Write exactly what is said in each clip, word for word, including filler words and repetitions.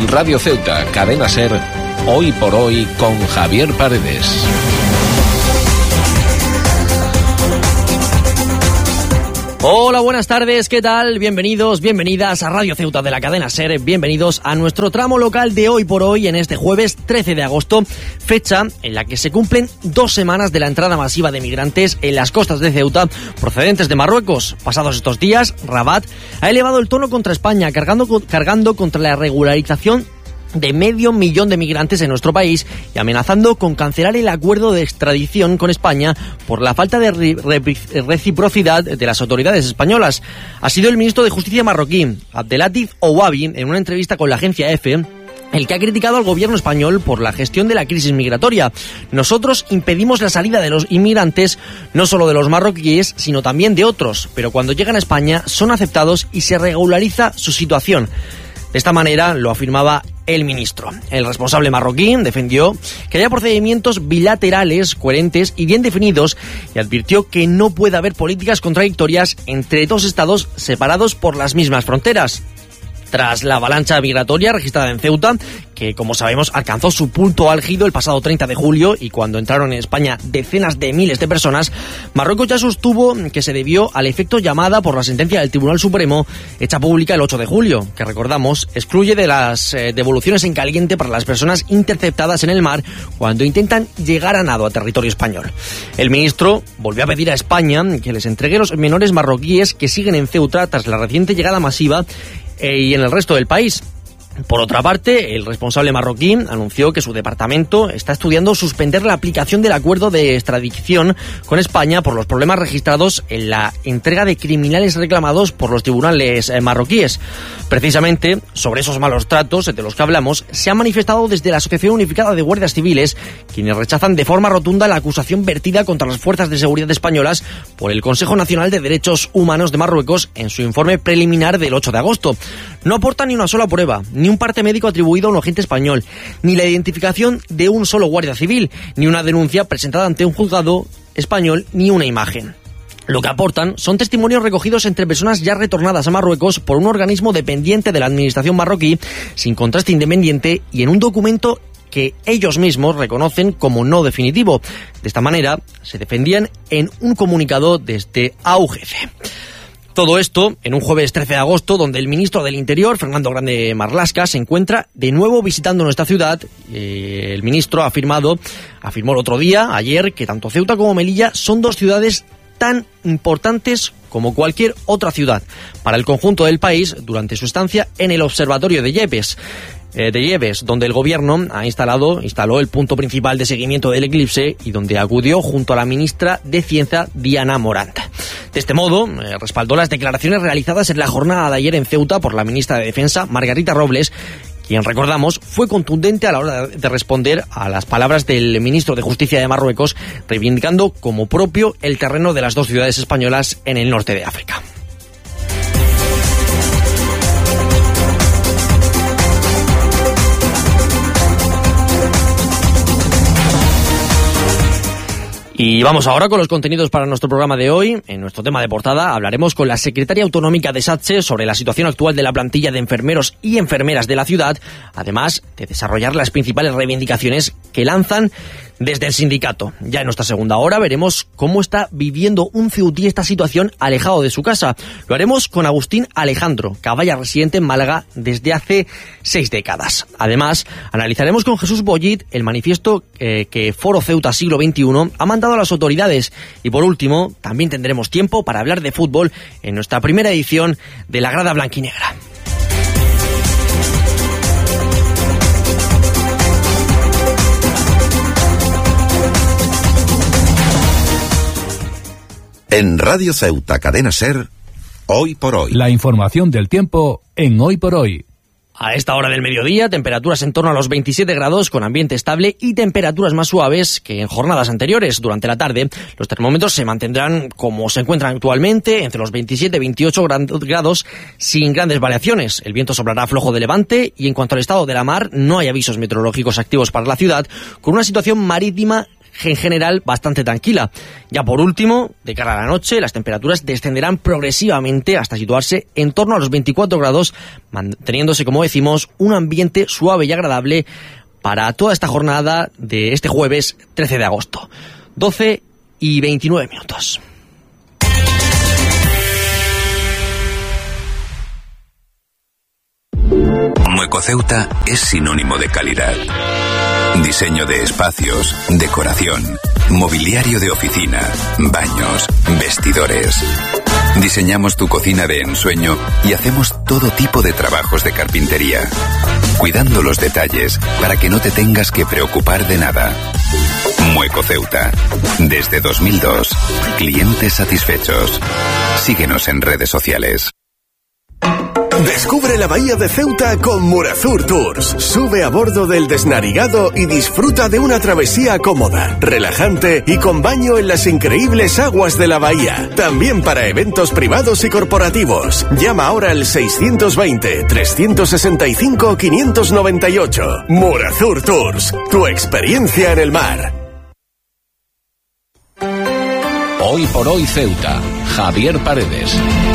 Radio Ceuta, Cadena Ser, Hoy por Hoy con Javier Paredes. Hola, buenas tardes, ¿qué tal? Bienvenidos, bienvenidas a Radio Ceuta de la Cadena Ser, bienvenidos a nuestro tramo local de Hoy por Hoy en este jueves trece de agosto, fecha en la que se cumplen dos semanas de la entrada masiva de migrantes en las costas de Ceuta procedentes de Marruecos. Pasados estos días, Rabat ha elevado el tono contra España, cargando, cargando contra la regularización de medio millón de migrantes en nuestro país y amenazando con cancelar el acuerdo de extradición con España por la falta de re- re- reciprocidad de las autoridades españolas. Ha sido el ministro de Justicia marroquí, Abdelatif Ouabi, en una entrevista con la agencia EFE, el que ha criticado al gobierno español por la gestión de la crisis migratoria. Nosotros impedimos la salida de los inmigrantes, no solo de los marroquíes, sino también de otros, pero cuando llegan a España son aceptados y se regulariza su situación. De esta manera lo afirmaba el ministro. El responsable marroquí defendió que haya procedimientos bilaterales, coherentes y bien definidos y advirtió que no puede haber políticas contradictorias entre dos estados separados por las mismas fronteras. Tras la avalancha migratoria registrada en Ceuta, que como sabemos alcanzó su punto álgido el pasado treinta de julio y cuando entraron en España decenas de miles de personas, Marruecos ya sostuvo que se debió al efecto llamada por la sentencia del Tribunal Supremo hecha pública el ocho de julio, que recordamos excluye de las eh, devoluciones en caliente para las personas interceptadas en el mar cuando intentan llegar a nado a territorio español. El ministro volvió a pedir a España que les entregue los menores marroquíes que siguen en Ceuta tras la reciente llegada masiva eh, y en el resto del país. Por otra parte, el responsable marroquí anunció que su departamento está estudiando suspender la aplicación del acuerdo de extradición con España por los problemas registrados en la entrega de criminales reclamados por los tribunales marroquíes. Precisamente, sobre esos malos tratos de los que hablamos, se ha manifestado desde la Asociación Unificada de Guardias Civiles, quienes rechazan de forma rotunda la acusación vertida contra las fuerzas de seguridad españolas por el Consejo Nacional de Derechos Humanos de Marruecos en su informe preliminar del ocho de agosto. No aporta ni una sola prueba, ni un parte médico atribuido a un agente español, ni la identificación de un solo guardia civil, ni una denuncia presentada ante un juzgado español, ni una imagen. Lo que aportan son testimonios recogidos entre personas ya retornadas a Marruecos por un organismo dependiente de la administración marroquí, sin contraste independiente y en un documento que ellos mismos reconocen como no definitivo. De esta manera, se defendían en un comunicado desde A U G C. Todo esto en un jueves trece de agosto, donde el ministro del Interior, Fernando Grande Marlaska, se encuentra de nuevo visitando nuestra ciudad. Eh, el ministro ha afirmado, afirmó el otro día, ayer, que tanto Ceuta como Melilla son dos ciudades tan importantes como cualquier otra ciudad para el conjunto del país durante su estancia en el Observatorio de Yepes. de Yepes, donde el gobierno ha instalado, instaló el punto principal de seguimiento del eclipse y donde acudió junto a la ministra de Ciencia, Diana Morant. De este modo, eh, respaldó las declaraciones realizadas en la jornada de ayer en Ceuta por la ministra de Defensa, Margarita Robles, quien, recordamos, fue contundente a la hora de responder a las palabras del ministro de Justicia de Marruecos, reivindicando como propio el terreno de las dos ciudades españolas en el norte de África. Y vamos ahora con los contenidos para nuestro programa de hoy. En nuestro tema de portada hablaremos con la secretaria autonómica de SATSE sobre la situación actual de la plantilla de enfermeros y enfermeras de la ciudad, además de desarrollar las principales reivindicaciones que lanzan desde el sindicato. Ya en nuestra segunda hora veremos cómo está viviendo un ceutí esta situación alejado de su casa. Lo haremos con Agustín Alejandro, caballa residente en Málaga desde hace seis décadas. Además, analizaremos con Jesús Bollit el manifiesto eh, que Foro Ceuta Siglo veintiuno ha mandado a las autoridades. Y por último, también tendremos tiempo para hablar de fútbol en nuestra primera edición de La Grada Blanquinegra. En Radio Ceuta, Cadena Ser, Hoy por Hoy. La información del tiempo en Hoy por Hoy. A esta hora del mediodía, temperaturas en torno a los veintisiete grados con ambiente estable y temperaturas más suaves que en jornadas anteriores. Durante la tarde, los termómetros se mantendrán como se encuentran actualmente, entre los veintisiete y veintiocho grados, sin grandes variaciones. El viento soplará flojo de levante y en cuanto al estado de la mar, no hay avisos meteorológicos activos para la ciudad, con una situación marítima en general bastante tranquila. Ya por último, de cara a la noche, las temperaturas descenderán progresivamente hasta situarse en torno a los veinticuatro grados, manteniéndose, como decimos, un ambiente suave y agradable para toda esta jornada de este jueves trece de agosto. doce y veintinueve minutos. Mueco Ceuta es sinónimo de calidad. Diseño de espacios, decoración, mobiliario de oficina, baños, vestidores. Diseñamos tu cocina de ensueño y hacemos todo tipo de trabajos de carpintería, cuidando los detalles para que no te tengas que preocupar de nada. Mueco Ceuta. Desde dos mil dos. Clientes satisfechos. Síguenos en redes sociales. Descubre la bahía de Ceuta con Murazur Tours. Sube a bordo del Desnarigado y disfruta de una travesía cómoda, relajante y con baño en las increíbles aguas de la bahía. También para eventos privados y corporativos. Llama ahora al seiscientos veinte, trescientos sesenta y cinco, quinientos noventa y ocho. Murazur Tours. Tu experiencia en el mar. Hoy por hoy Ceuta. Javier Paredes.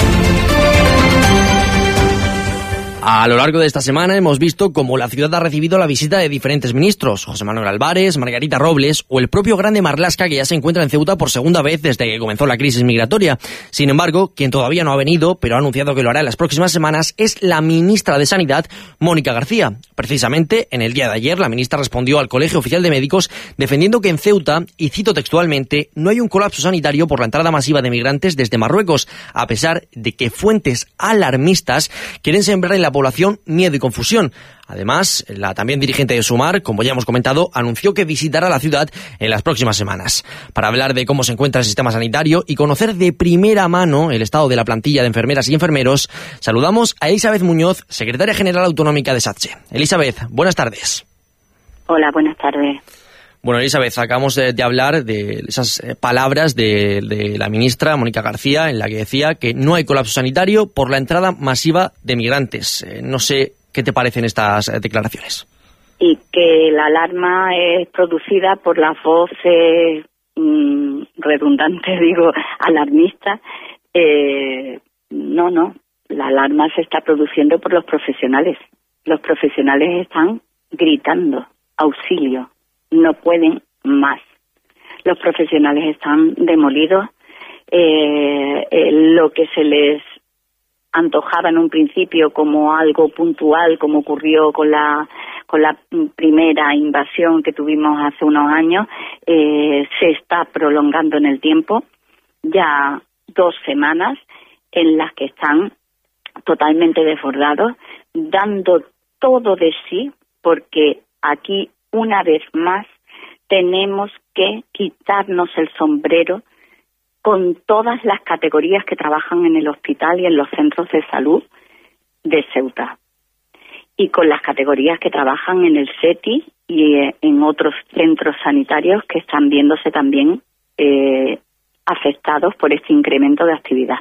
A lo largo de esta semana hemos visto cómo la ciudad ha recibido la visita de diferentes ministros, José Manuel Álvarez, Margarita Robles o el propio Grande Marlaska, que ya se encuentra en Ceuta por segunda vez desde que comenzó la crisis migratoria. Sin embargo, quien todavía no ha venido, pero ha anunciado que lo hará en las próximas semanas, es la ministra de Sanidad, Mónica García. Precisamente, en el día de ayer, la ministra respondió al Colegio Oficial de Médicos defendiendo que en Ceuta, y cito textualmente, no hay un colapso sanitario por la entrada masiva de migrantes desde Marruecos, a pesar de que fuentes alarmistas quieren sembrar en la población miedo y confusión. Además, la también dirigente de Sumar, como ya hemos comentado, anunció que visitará la ciudad en las próximas semanas. Para hablar de cómo se encuentra el sistema sanitario y conocer de primera mano el estado de la plantilla de enfermeras y enfermeros, saludamos a Elizabeth Muñoz, secretaria general autonómica de SATSE. Elizabeth, buenas tardes. Hola, buenas tardes. Bueno, Elizabeth, acabamos de, de hablar de esas eh, palabras de, de la ministra Mónica García, en la que decía que no hay colapso sanitario por la entrada masiva de migrantes. Eh, no sé qué te parecen estas eh, declaraciones. Y que la alarma es producida por las voces mmm, redundantes, digo, alarmistas. Eh, no, no, la alarma se está produciendo por los profesionales. Los profesionales están gritando auxilio. No pueden más. Los profesionales están demolidos. Eh, eh, lo que se les antojaba en un principio como algo puntual, como ocurrió con la con la primera invasión que tuvimos hace unos años, eh, se está prolongando en el tiempo. Ya dos semanas en las que están totalmente desbordados, dando todo de sí, porque aquí una vez más tenemos que quitarnos el sombrero con todas las categorías que trabajan en el hospital y en los centros de salud de Ceuta, y con las categorías que trabajan en el SETI y eh, en otros centros sanitarios que están viéndose también eh, afectados por este incremento de actividad.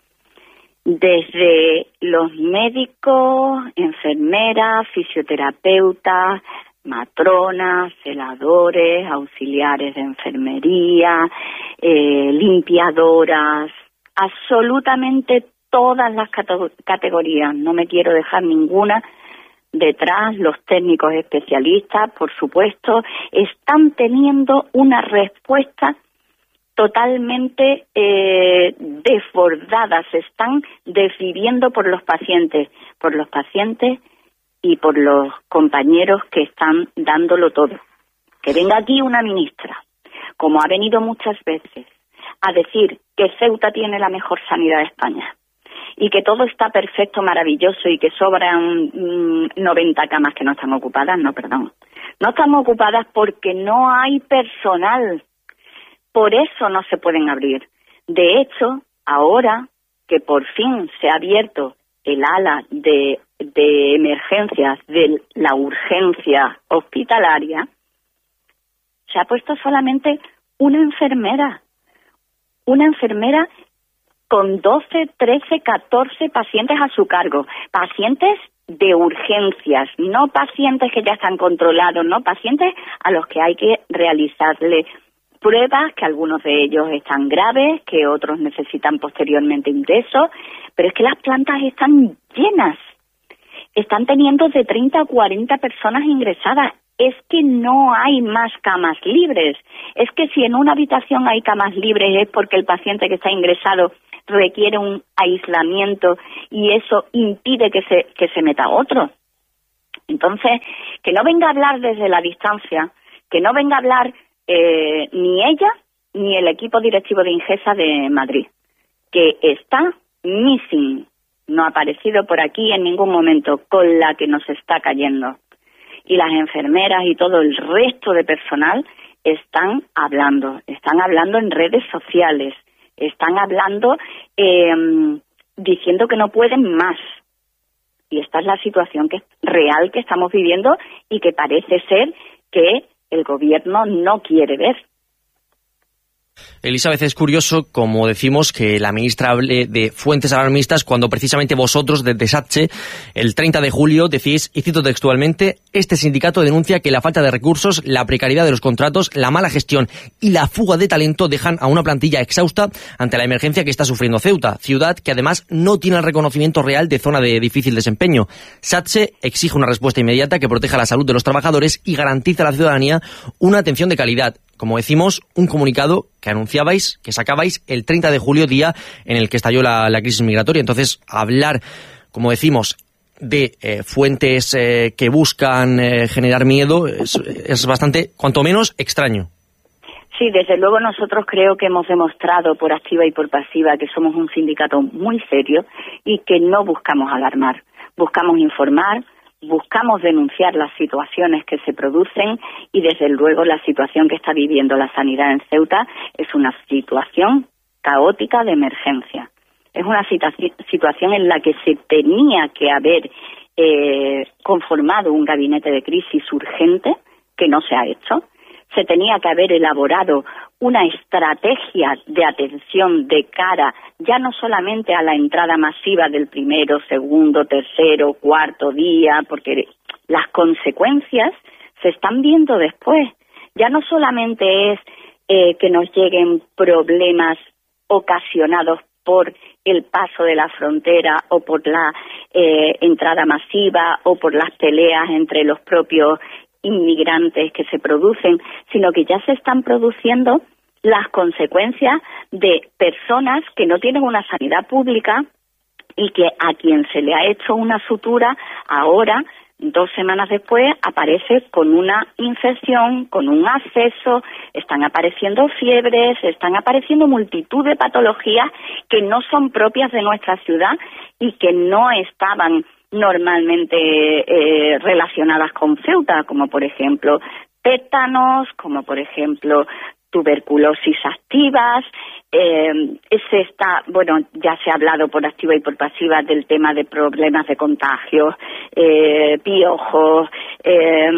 Desde los médicos, enfermeras, fisioterapeutas, matronas, celadores, auxiliares de enfermería, eh, limpiadoras, absolutamente todas las cate- categorías, no me quiero dejar ninguna detrás, los técnicos especialistas, por supuesto, están teniendo una respuesta totalmente eh, desbordada, se están decidiendo por los pacientes, por los pacientes y por los compañeros que están dándolo todo. Que venga aquí una ministra, como ha venido muchas veces, a decir que Ceuta tiene la mejor sanidad de España y que todo está perfecto, maravilloso y que sobran mmm, noventa camas que no están ocupadas. No, perdón. No están ocupadas porque no hay personal. Por eso no se pueden abrir. De hecho, ahora que por fin se ha abierto el ala de, de emergencias de la urgencia hospitalaria, se ha puesto solamente una enfermera. Una enfermera con doce, trece, catorce pacientes a su cargo. Pacientes de urgencias, no pacientes que ya están controlados, no pacientes a los que hay que realizarle pruebas, que algunos de ellos están graves, que otros necesitan posteriormente ingresos, pero es que las plantas están llenas. Están teniendo de treinta a cuarenta personas ingresadas. Es que no hay más camas libres. Es que si en una habitación hay camas libres es porque el paciente que está ingresado requiere un aislamiento y eso impide que se, que se meta otro. Entonces, que no venga a hablar desde la distancia, que no venga a hablar eh, ni ella ni el equipo directivo de Ingesa de Madrid, que está missing, no ha aparecido por aquí en ningún momento, con la que nos está cayendo. Y las enfermeras y todo el resto de personal están hablando, están hablando en redes sociales, están hablando eh, diciendo que no pueden más. Y esta es la situación que real que estamos viviendo y que parece ser que el gobierno no quiere ver. Elizabeth, es curioso, como decimos, que la ministra hable de fuentes alarmistas cuando precisamente vosotros, desde SATSE, el treinta de julio, decís, y cito textualmente, este sindicato denuncia que la falta de recursos, la precariedad de los contratos, la mala gestión y la fuga de talento dejan a una plantilla exhausta ante la emergencia que está sufriendo Ceuta, ciudad que además no tiene el reconocimiento real de zona de difícil desempeño. SATSE exige una respuesta inmediata que proteja la salud de los trabajadores y garantice a la ciudadanía una atención de calidad. Como decimos, un comunicado que anunciabais, que sacabais el treinta de julio, día en el que estalló la, la crisis migratoria. Entonces, hablar, como decimos, de eh, fuentes eh, que buscan eh, generar miedo es, es bastante, cuanto menos, extraño. Sí, desde luego nosotros creo que hemos demostrado por activa y por pasiva que somos un sindicato muy serio y que no buscamos alarmar, buscamos informar, buscamos denunciar las situaciones que se producen y desde luego la situación que está viviendo la sanidad en Ceuta es una situación caótica de emergencia. Es una situa- situación en la que se tenía que haber eh, conformado un gabinete de crisis urgente, que no se ha hecho. Se tenía que haber elaborado una estrategia de atención de cara ya no solamente a la entrada masiva del primero, segundo, tercero, cuarto día, porque las consecuencias se están viendo después. Ya no solamente es eh, que nos lleguen problemas ocasionados por el paso de la frontera o por la eh, entrada masiva o por las peleas entre los propios inmigrantes que se producen, sino que ya se están produciendo las consecuencias de personas que no tienen una sanidad pública y que a quien se le ha hecho una sutura ahora, dos semanas después, aparece con una infección, con un absceso, están apareciendo fiebres, están apareciendo multitud de patologías que no son propias de nuestra ciudad y que no estaban normalmente eh, relacionadas con Ceuta, como por ejemplo tétanos, como por ejemplo tuberculosis activas. Eh, se está, bueno, ya se ha hablado por activa y por pasiva del tema de problemas de contagio, eh, piojos, eh,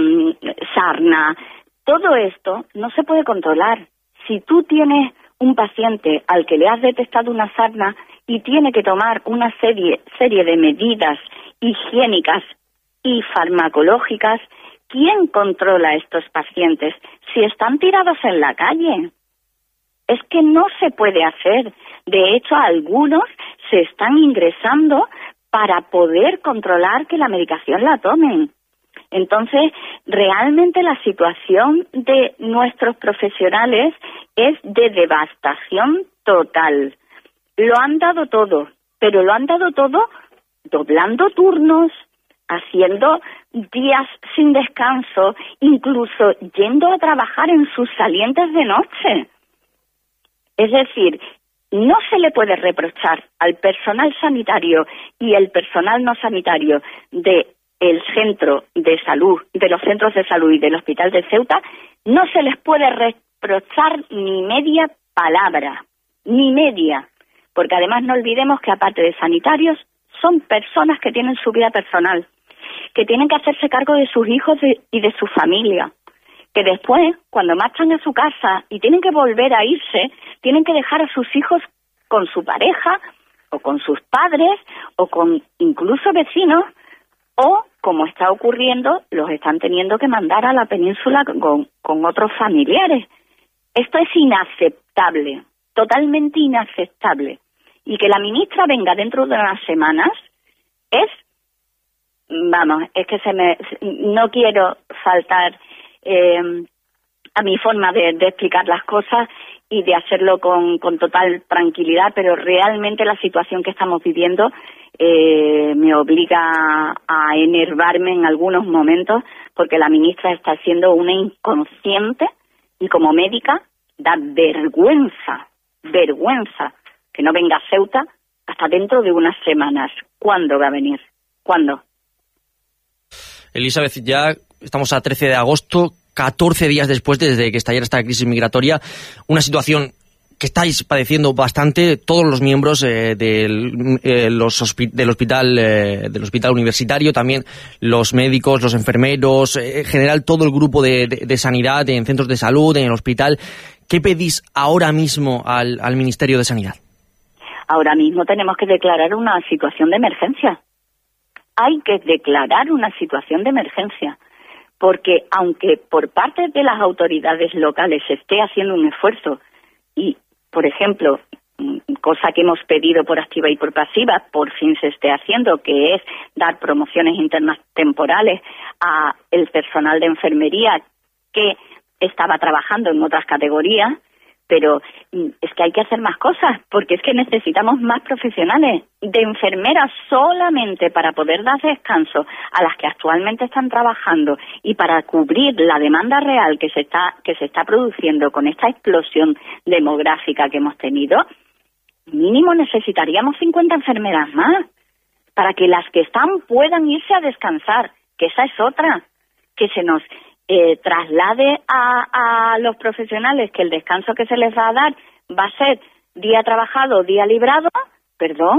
sarna. Todo esto no se puede controlar. Si tú tienes un paciente al que le has detectado una sarna y tiene que tomar una serie, serie de medidas higiénicas y farmacológicas, ¿quién controla a estos pacientes si están tirados en la calle? Es que no se puede hacer. De hecho, algunos se están ingresando para poder controlar que la medicación la tomen. Entonces, realmente la situación de nuestros profesionales es de devastación total. Lo han dado todo, pero lo han dado todo doblando turnos, haciendo días sin descanso, incluso yendo a trabajar en sus salientes de noche. Es decir, no se le puede reprochar al personal sanitario y el personal no sanitario de el centro de salud, de los centros de salud y del Hospital de Ceuta, no se les puede reprochar ni media palabra, ni media, porque además no olvidemos que aparte de sanitarios, son personas que tienen su vida personal, que tienen que hacerse cargo de sus hijos de, y de su familia, que después, cuando marchan a su casa y tienen que volver a irse, tienen que dejar a sus hijos con su pareja, o con sus padres, o con incluso vecinos, o, como está ocurriendo, los están teniendo que mandar a la península con, con otros familiares. Esto es inaceptable, totalmente inaceptable. Y que la ministra venga dentro de unas semanas es, vamos, es que se me, no quiero faltar eh, a mi forma de, de explicar las cosas y de hacerlo con, con total tranquilidad, pero realmente la situación que estamos viviendo eh, me obliga a enervarme en algunos momentos, porque la ministra está siendo una inconsciente y como médica da vergüenza, vergüenza que no venga a Ceuta hasta dentro de unas semanas. ¿Cuándo va a venir? ¿Cuándo? Elizabeth, ya estamos a trece de agosto, catorce días después desde que estallara esta crisis migratoria, una situación que estáis padeciendo bastante todos los miembros eh, del, eh, los hospi- del hospital eh, del hospital universitario, también los médicos, los enfermeros, eh, en general todo el grupo de, de, de sanidad en centros de salud, en el hospital. ¿Qué pedís ahora mismo al, al Ministerio de Sanidad? Ahora mismo tenemos que declarar una situación de emergencia. Hay que declarar una situación de emergencia, porque aunque por parte de las autoridades locales se esté haciendo un esfuerzo y, por ejemplo, cosa que hemos pedido por activa y por pasiva, por fin se esté haciendo, que es dar promociones internas temporales a el personal de enfermería que estaba trabajando en otras categorías, pero es que hay que hacer más cosas, porque es que necesitamos más profesionales, de enfermeras solamente para poder dar descanso a las que actualmente están trabajando y para cubrir la demanda real que se está que se está produciendo con esta explosión demográfica que hemos tenido. Mínimo necesitaríamos cincuenta enfermeras más para que las que están puedan irse a descansar, que esa es otra, que se nos Eh, traslade a, a los profesionales que el descanso que se les va a dar va a ser día trabajado, día librado. Perdón,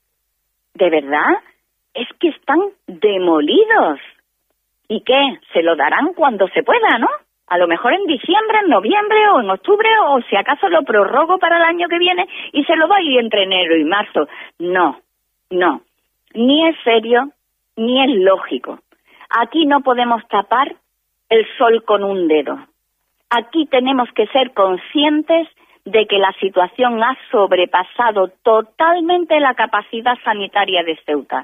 ¿de verdad? Es que están demolidos. ¿Y qué? Se lo darán cuando se pueda, ¿no? A lo mejor en diciembre, en noviembre o en octubre, o si acaso lo prorrogo para el año que viene y se lo doy entre enero y marzo. No, no, ni es serio ni es lógico. Aquí no podemos tapar el sol con un dedo. Aquí tenemos que ser conscientes de que la situación ha sobrepasado totalmente la capacidad sanitaria de Ceuta.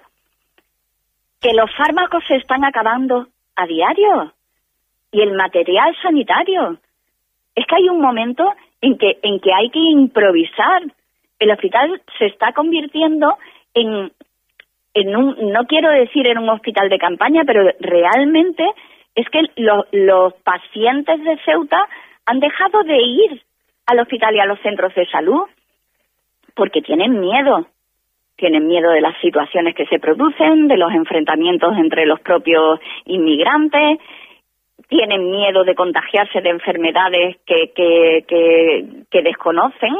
Que los fármacos se están acabando a diario y el material sanitario. Es que hay un momento en que en que hay que improvisar. El hospital se está convirtiendo en en un, no quiero decir en un hospital de campaña, pero realmente es que lo, los pacientes de Ceuta han dejado de ir al hospital y a los centros de salud porque tienen miedo. Tienen miedo de las situaciones que se producen, de los enfrentamientos entre los propios inmigrantes, tienen miedo de contagiarse de enfermedades que, que, que, que desconocen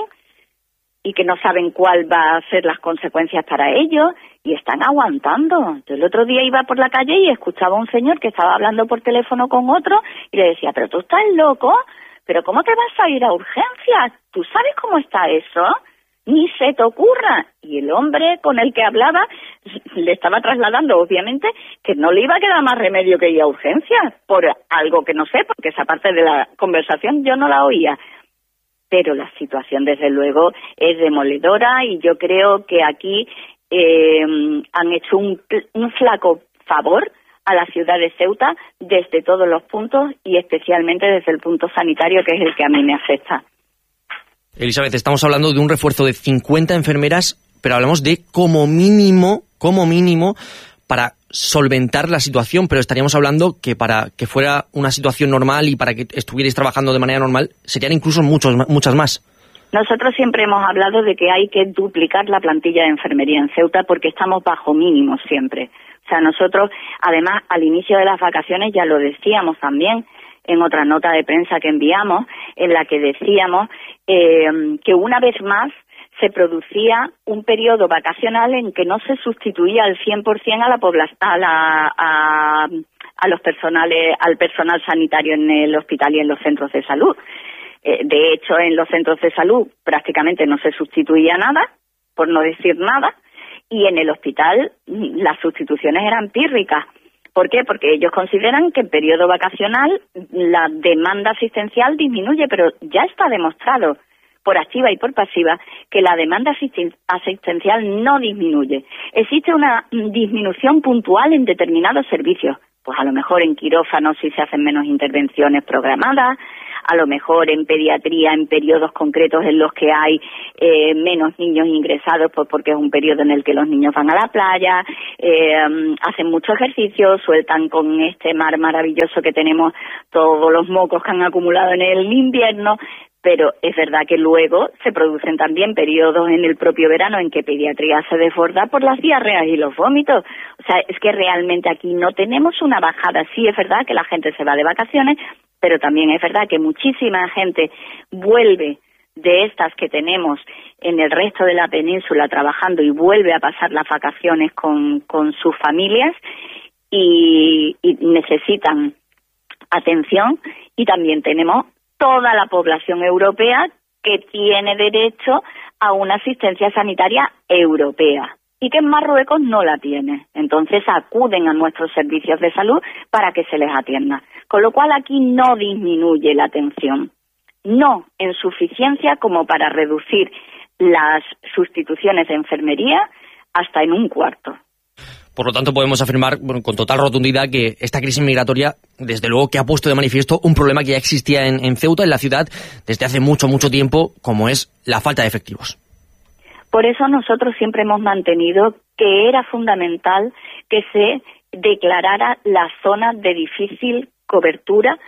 y que no saben cuál va a ser las consecuencias para ellos, y están aguantando. Yo el otro día iba por la calle y escuchaba a un señor que estaba hablando por teléfono con otro y le decía, pero tú estás loco, pero ¿cómo te vas a ir a urgencias? ¿Tú sabes cómo está eso? Ni se te ocurra. Y el hombre con el que hablaba le estaba trasladando, obviamente, que no le iba a quedar más remedio que ir a urgencias, por algo que no sé, porque esa parte de la conversación yo no la oía. Pero la situación, desde luego, es demoledora y yo creo que aquí eh, han hecho un, un flaco favor a la ciudad de Ceuta desde todos los puntos y especialmente desde el punto sanitario, que es el que a mí me afecta. Elizabeth, estamos hablando de un refuerzo de cincuenta enfermeras, pero hablamos de como mínimo, como mínimo, para solventar la situación, pero estaríamos hablando que para que fuera una situación normal y para que estuvierais trabajando de manera normal, serían incluso muchos, muchas más. Nosotros siempre hemos hablado de que hay que duplicar la plantilla de enfermería en Ceuta porque estamos bajo mínimos siempre. O sea, nosotros, además, al inicio de las vacaciones ya lo decíamos también, en otra nota de prensa que enviamos, en la que decíamos eh, que una vez más se producía un periodo vacacional en que no se sustituía al cien por ciento a la población, a, la, a, a los personales, al personal sanitario en el hospital y en los centros de salud. Eh, de hecho, en los centros de salud prácticamente no se sustituía nada, por no decir nada, y en el hospital las sustituciones eran pírricas, ¿Por qué? Porque ellos consideran que en periodo vacacional la demanda asistencial disminuye, pero ya está demostrado por activa y por pasiva que la demanda asisten- asistencial no disminuye. Existe una disminución puntual en determinados servicios, pues a lo mejor en quirófano si se hacen menos intervenciones programadas, a lo mejor en pediatría en periodos concretos en los que hay eh, menos niños ingresados, pues porque es un periodo en el que los niños van a la playa, eh, hacen mucho ejercicio, sueltan con este mar maravilloso que tenemos todos los mocos que han acumulado en el invierno. Pero es verdad que luego se producen también periodos en el propio verano en que pediatría se desborda por las diarreas y los vómitos. O sea, es que realmente aquí no tenemos una bajada. Sí, es verdad que la gente se va de vacaciones, pero también es verdad que muchísima gente vuelve de estas que tenemos en el resto de la península trabajando y vuelve a pasar las vacaciones con, con sus familias y, y necesitan atención. Y también tenemos toda la población europea que tiene derecho a una asistencia sanitaria europea y que en Marruecos no la tiene. Entonces acuden a nuestros servicios de salud para que se les atienda. Con lo cual aquí no disminuye la atención. No en suficiencia como para reducir las sustituciones de enfermería hasta en un cuarto. Por lo tanto, podemos afirmar bueno, con total rotundidad que esta crisis migratoria, desde luego que ha puesto de manifiesto un problema que ya existía en, en Ceuta, en la ciudad, desde hace mucho, mucho tiempo, como es la falta de efectivos. Por eso nosotros siempre hemos mantenido que era fundamental que se declarara la zona de difícil cobertura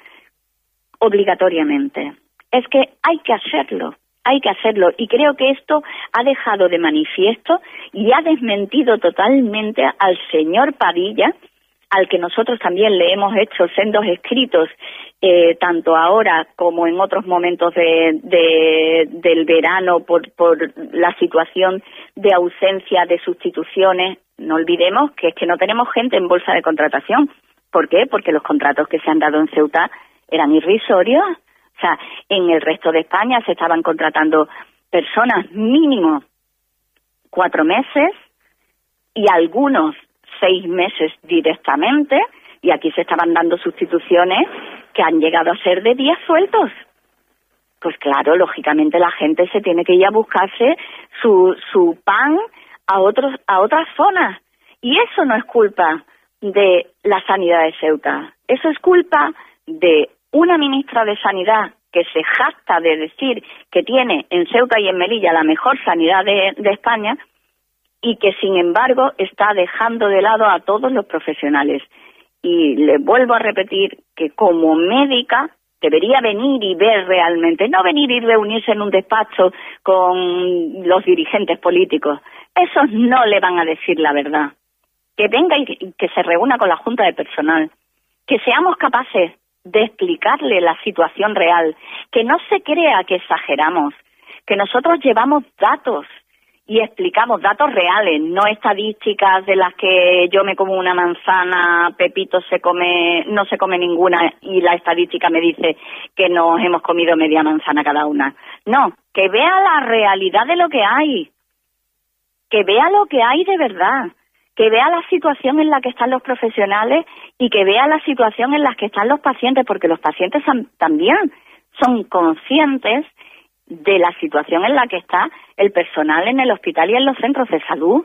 obligatoriamente. Es que hay que hacerlo. Hay que hacerlo y creo que esto ha dejado de manifiesto y ha desmentido totalmente al señor Padilla, al que nosotros también le hemos hecho sendos escritos, eh, tanto ahora como en otros momentos de, de, del verano por, por la situación de ausencia de sustituciones. No olvidemos que es que no tenemos gente en bolsa de contratación. ¿Por qué? Porque los contratos que se han dado en Ceuta eran irrisorios. O sea, en el resto de España se estaban contratando personas mínimo cuatro meses y algunos seis meses directamente, y aquí se estaban dando sustituciones que han llegado a ser de días sueltos. Pues claro, lógicamente la gente se tiene que ir a buscarse su, su pan a otros, a otras zonas. Y eso no es culpa de la sanidad de Ceuta. Eso es culpa de una ministra de Sanidad que se jacta de decir que tiene en Ceuta y en Melilla la mejor sanidad de, de España y que, sin embargo, está dejando de lado a todos los profesionales. Y le vuelvo a repetir que como médica debería venir y ver realmente, no venir y reunirse en un despacho con los dirigentes políticos. Esos no le van a decir la verdad. Que venga y que se reúna con la Junta de Personal. Que seamos capaces de explicarle la situación real, que no se crea que exageramos, que nosotros llevamos datos y explicamos datos reales, no estadísticas de las que yo me como una manzana, Pepito se come, no se come ninguna y la estadística me dice que nos hemos comido media manzana cada una. No, que vea la realidad de lo que hay, que vea lo que hay de verdad, que vea la situación en la que están los profesionales y que vea la situación en la que están los pacientes, porque los pacientes también son conscientes de la situación en la que está el personal en el hospital y en los centros de salud.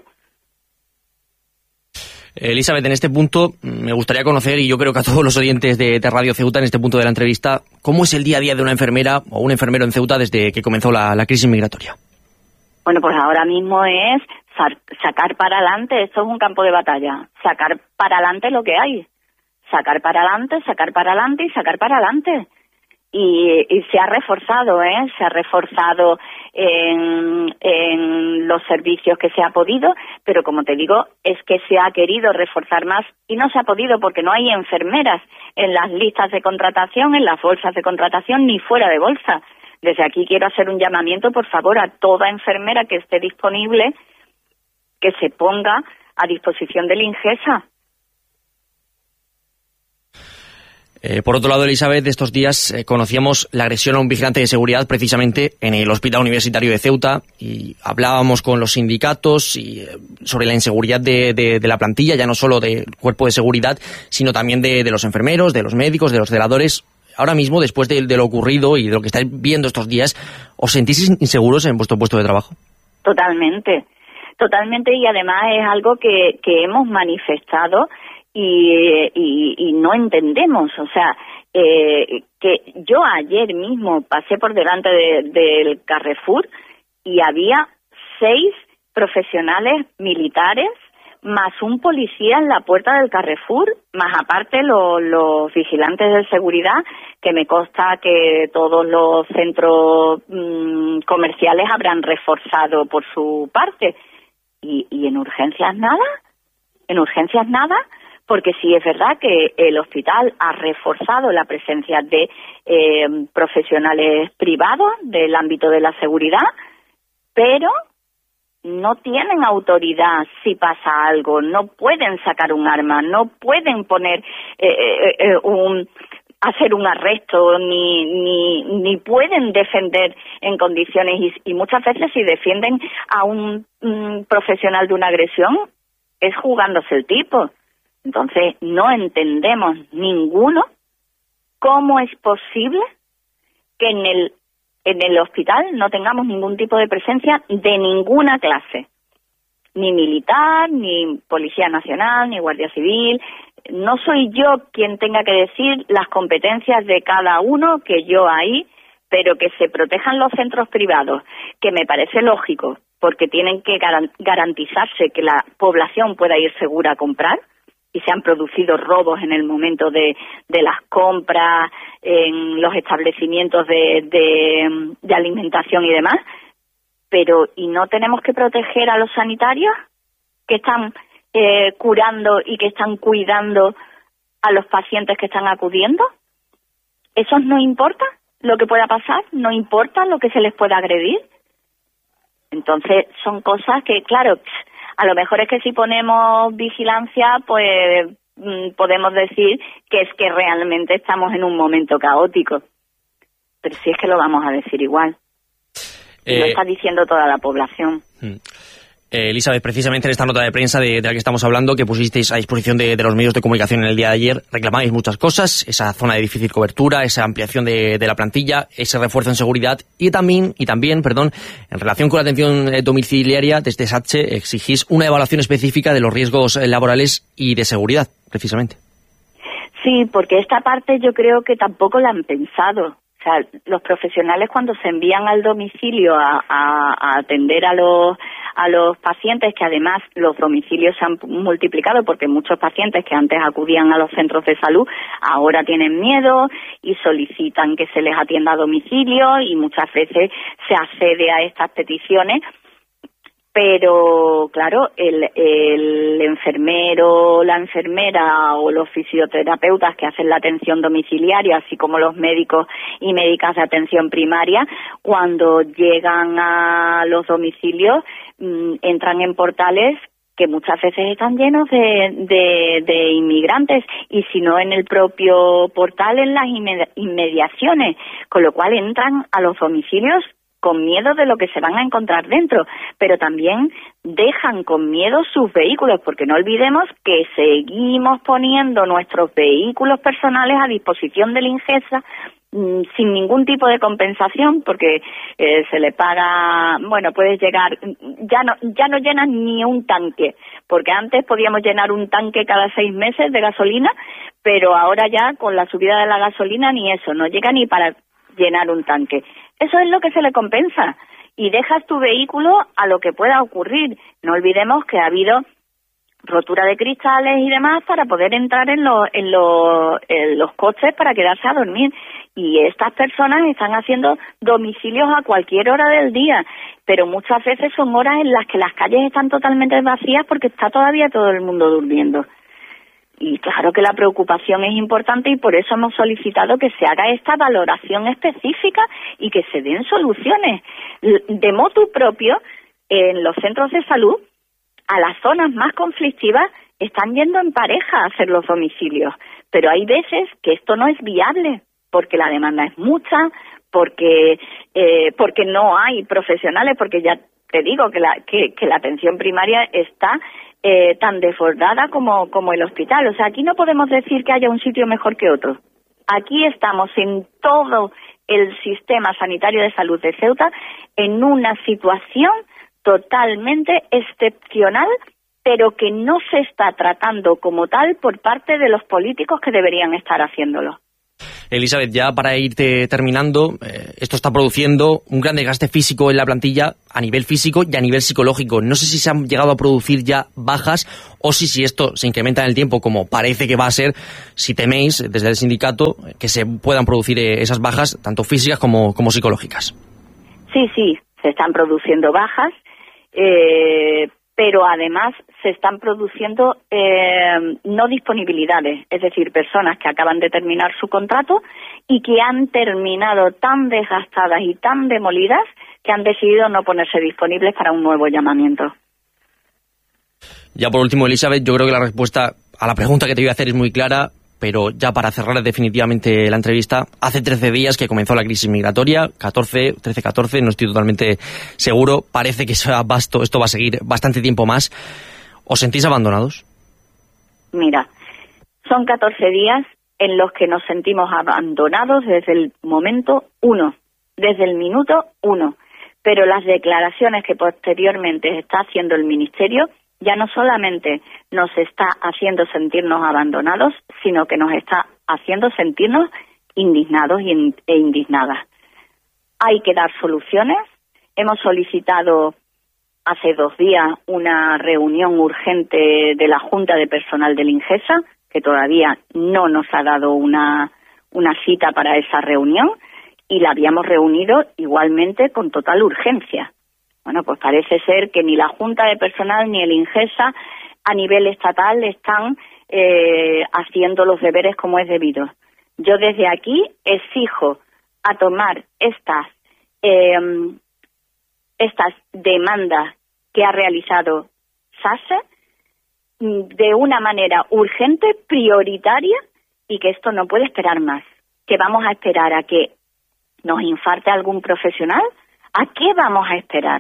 Elizabeth, en este punto me gustaría conocer, y yo creo que a todos los oyentes de, de Radio Ceuta en este punto de la entrevista, ¿cómo es el día a día de una enfermera o un enfermero en Ceuta desde que comenzó la, la crisis migratoria? Bueno, pues ahora mismo es sacar para adelante, esto es un campo de batalla, sacar para adelante lo que hay, sacar para adelante, sacar para adelante y sacar para adelante. Y, y se ha reforzado, ¿eh? Se ha reforzado en, en los servicios que se ha podido, pero como te digo, es que se ha querido reforzar más y no se ha podido porque no hay enfermeras en las listas de contratación, en las bolsas de contratación, ni fuera de bolsa. Desde aquí quiero hacer un llamamiento, por favor, a toda enfermera que esté disponible, que se ponga a disposición del INGESA. Eh, por otro lado, Elizabeth, estos días eh, conocíamos la agresión a un vigilante de seguridad precisamente en el Hospital Universitario de Ceuta y hablábamos con los sindicatos y, eh, sobre la inseguridad de, de, de la plantilla, ya no solo del cuerpo de seguridad, sino también de, de los enfermeros, de los médicos, de los celadores. Ahora mismo, después de, de lo ocurrido y de lo que estáis viendo estos días, ¿os sentís inseguros en vuestro puesto de trabajo? Totalmente, totalmente, y además es algo que, que hemos manifestado y, y, y no entendemos. O sea, eh, que yo ayer mismo pasé por delante de, del Carrefour y había seis profesionales militares más un policía en la puerta del Carrefour, más aparte los, los vigilantes de seguridad, que me consta que todos los centros mmm, comerciales habrán reforzado por su parte. ¿Y, y en urgencias nada? ¿En urgencias nada? Porque sí es verdad que el hospital ha reforzado la presencia de eh, profesionales privados del ámbito de la seguridad, pero no tienen autoridad si pasa algo, no pueden sacar un arma, no pueden poner eh, eh, eh, un hacer un arresto, ni ni ni pueden defender en condiciones, y, y muchas veces si defienden a un, un profesional de una agresión es jugándose el tipo. Entonces no entendemos ninguno cómo es posible que en el en el hospital no tengamos ningún tipo de presencia de ninguna clase, ni militar, ni Policía Nacional, ni Guardia Civil. No soy yo quien tenga que decir las competencias de cada uno, que yo ahí, pero que se protejan los centros privados, que me parece lógico, porque tienen que garantizarse que la población pueda ir segura a comprar, y se han producido robos en el momento de, de las compras, en los establecimientos de, de, de alimentación y demás, pero ¿y no tenemos que proteger a los sanitarios que están eh, curando y que están cuidando a los pacientes que están acudiendo? ¿Eso no importa lo que pueda pasar? ¿No importa lo que se les pueda agredir? Entonces son cosas que, claro, a lo mejor es que si ponemos vigilancia, pues mmm, podemos decir que es que realmente estamos en un momento caótico. Pero si es que lo vamos a decir igual. Eh, lo está diciendo toda la población. Eh, Elizabeth, precisamente en esta nota de prensa de, de la que estamos hablando, que pusisteis a disposición de, de los medios de comunicación en el día de ayer, reclamáis muchas cosas: esa zona de difícil cobertura, esa ampliación de, de la plantilla, ese refuerzo en seguridad y también, y también, perdón, en relación con la atención domiciliaria, desde S H E exigís una evaluación específica de los riesgos laborales y de seguridad, precisamente. Sí, porque esta parte yo creo que tampoco la han pensado. O sea, los profesionales cuando se envían al domicilio a, a, a atender a los a los pacientes, que además los domicilios se han multiplicado porque muchos pacientes que antes acudían a los centros de salud ahora tienen miedo y solicitan que se les atienda a domicilio, y muchas veces se accede a estas peticiones. Pero, claro, el, el enfermero, la enfermera o los fisioterapeutas que hacen la atención domiciliaria, así como los médicos y médicas de atención primaria, cuando llegan a los domicilios, mmm, entran en portales que muchas veces están llenos de, de, de inmigrantes, y si no en el propio portal, en las inmediaciones, con lo cual entran a los domicilios con miedo de lo que se van a encontrar dentro, pero también dejan con miedo sus vehículos, porque no olvidemos que seguimos poniendo nuestros vehículos personales a disposición del INGESA mmm, sin ningún tipo de compensación, porque eh, se le paga, bueno, puedes llegar, ya no, ya no llenas ni un tanque, porque antes podíamos llenar un tanque cada seis meses de gasolina, pero ahora ya con la subida de la gasolina ni eso, no llega ni para llenar un tanque. Eso es lo que se le compensa, y dejas tu vehículo a lo que pueda ocurrir. No olvidemos que ha habido rotura de cristales y demás para poder entrar en, lo, en, lo, en los coches para quedarse a dormir, y estas personas están haciendo domicilios a cualquier hora del día, pero muchas veces son horas en las que las calles están totalmente vacías porque está todavía todo el mundo durmiendo. Y claro que la preocupación es importante, y por eso hemos solicitado que se haga esta valoración específica y que se den soluciones de motu propio en los centros de salud a las zonas más conflictivas, están yendo en pareja a hacer los domicilios, pero hay veces que esto no es viable porque la demanda es mucha, porque eh, porque no hay profesionales, porque ya te digo que la que, que la atención primaria está eh, tan desbordada como como el hospital. O sea, aquí no podemos decir que haya un sitio mejor que otro. Aquí estamos en todo el sistema sanitario de salud de Ceuta en una situación totalmente excepcional, pero que no se está tratando como tal por parte de los políticos que deberían estar haciéndolo. Elizabeth, ya para irte terminando, eh, esto está produciendo un gran desgaste físico en la plantilla a nivel físico y a nivel psicológico. No sé si se han llegado a producir ya bajas o si, si esto se incrementa en el tiempo, como parece que va a ser, si teméis desde el sindicato que se puedan producir eh, esas bajas, tanto físicas como, como psicológicas. Sí, sí, se están produciendo bajas, eh, pero además se están produciendo eh, no disponibilidades, es decir, personas que acaban de terminar su contrato y que han terminado tan desgastadas y tan demolidas que han decidido no ponerse disponibles para un nuevo llamamiento. Ya por último, Elizabeth, yo creo que la respuesta a la pregunta que te voy a hacer es muy clara, pero ya para cerrar definitivamente la entrevista, hace trece días que comenzó la crisis migratoria, catorce, trece, catorce, no estoy totalmente seguro, parece que sea vasto, esto va a seguir bastante tiempo más. ¿Os sentís abandonados? Mira, son catorce días en los que nos sentimos abandonados desde el momento uno, desde el minuto uno, pero las declaraciones que posteriormente está haciendo el Ministerio ya no solamente nos está haciendo sentirnos abandonados, sino que nos está haciendo sentirnos indignados e indignadas. Hay que dar soluciones. Hemos solicitado hace dos días una reunión urgente de la Junta de Personal del INGESA, que todavía no nos ha dado una, una cita para esa reunión, y la habíamos reunido igualmente con total urgencia. Bueno, pues parece ser que ni la Junta de Personal ni el INGESA a nivel estatal están eh, haciendo los deberes como es debido. Yo desde aquí exijo a tomar estas eh, estas demandas que ha realizado SASE de una manera urgente, prioritaria, y que esto no puede esperar más. ¿Que vamos a esperar a que nos infarte algún profesional? ¿A qué vamos a esperar?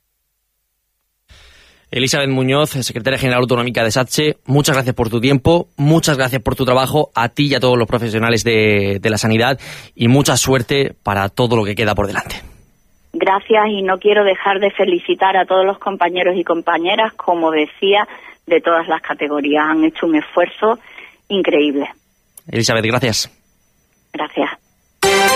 Elizabeth Muñoz, secretaria general autonómica de SATSE, muchas gracias por tu tiempo, muchas gracias por tu trabajo, a ti y a todos los profesionales de, de la sanidad, y mucha suerte para todo lo que queda por delante. Gracias, y no quiero dejar de felicitar a todos los compañeros y compañeras, como decía, de todas las categorías. Han hecho un esfuerzo increíble. Elizabeth, gracias. Gracias.